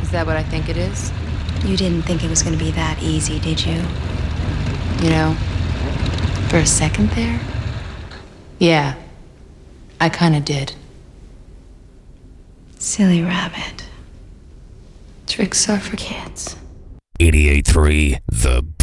Is that what I think it is? You didn't think it was going to be that easy, did you? You know, for a second there, yeah, I kinda did. Silly rabbit. Tricks are for kids. 88.3 The